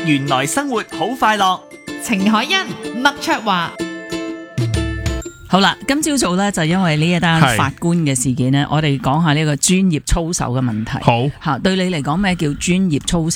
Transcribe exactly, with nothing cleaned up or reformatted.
原來生活好快樂。 程海欣、麥卓華。 好啦，今朝早咧就因為呢一單法官嘅事件呢，我哋講下呢個專業操守嘅問題。 好吓，對你嚟講咩叫專業操守？